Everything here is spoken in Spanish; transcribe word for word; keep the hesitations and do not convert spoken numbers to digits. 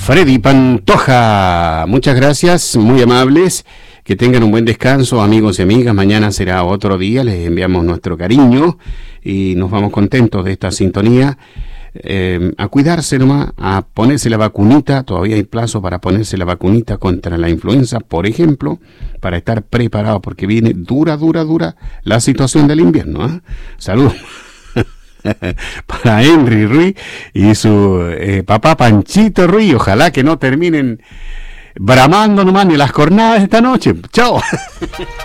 Freddy Pantoja. Muchas gracias, muy amables. Que tengan un buen descanso, amigos y amigas. Mañana será otro día. Les enviamos nuestro cariño y nos vamos contentos de esta sintonía. Eh, a cuidarse nomás, a ponerse la vacunita. Todavía hay plazo para ponerse la vacunita contra la influenza, por ejemplo, para estar preparado, porque viene dura, dura, dura la situación del invierno, ¿eh? Saludos para Henry Ruiz y su eh, papá Panchito Ruiz. Ojalá que no terminen bramando nomás ni las cornadas esta noche. Chao.